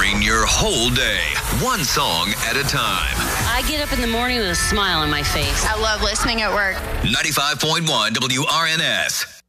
powering your whole day, one song at a time. I get up in the morning with a smile on my face. I love listening at work. 95.1 WRNS.